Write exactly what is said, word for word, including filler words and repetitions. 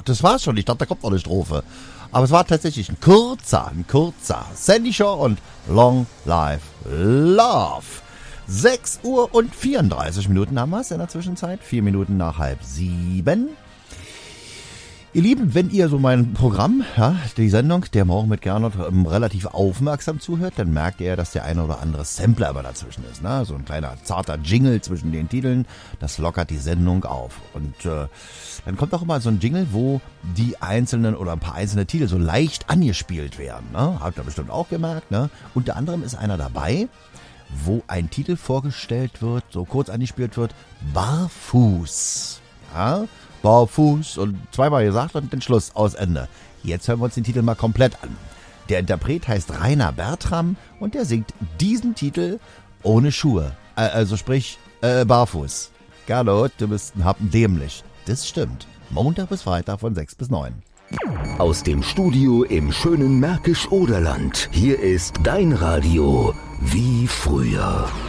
das war's schon. Ich dachte, da kommt noch eine Strophe. Aber es war tatsächlich ein kurzer, ein kurzer. Sandy Shaw und Long Live Love. sechs Uhr und vierunddreißig Minuten haben wir es in der Zwischenzeit. Vier Minuten nach halb sieben. Ihr Lieben, wenn ihr so mein Programm, ja, die Sendung, der Morgen mit Gernot, ähm, relativ aufmerksam zuhört, dann merkt ihr, dass der eine oder andere Sampler immer dazwischen ist. Ne? So ein kleiner zarter Jingle zwischen den Titeln, das lockert die Sendung auf. Und äh, dann kommt auch immer so ein Jingle, wo die einzelnen oder ein paar einzelne Titel so leicht angespielt werden. Ne? Habt ihr bestimmt auch gemerkt. Ne? Unter anderem ist einer dabei, wo ein Titel vorgestellt wird, so kurz angespielt wird, Barfuß. Ja? Barfuß und zweimal gesagt und den Schluss aus Ende. Jetzt hören wir uns den Titel mal komplett an. Der Interpret heißt Rainer Bertram und der singt diesen Titel ohne Schuhe. Also sprich, äh, barfuß. Gernot, du bist ein Happen dämlich. Das stimmt. Montag bis Freitag von sechs bis neun. Aus dem Studio im schönen Märkisch-Oderland. Hier ist dein Radio wie früher.